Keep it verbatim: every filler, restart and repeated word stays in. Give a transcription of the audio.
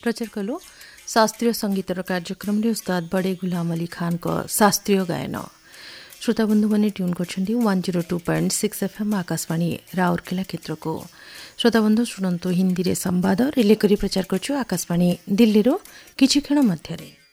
प्रचार कलु शास्त्रीय संगीतर कार्यक्रम रे उस्ताद बड़े गुलाम अली खान को शास्त्रीय गायन श्रोता बंधु मैंने ट्यून कर one zero two point six F M Akashvani Rourkela केन्द्र को श्रोता बंधु शुणु हिंदी रे संवाद रिले करी प्रचार करछु आकाशवाणी दिल्ली रो किछि क्षण मध्यरे।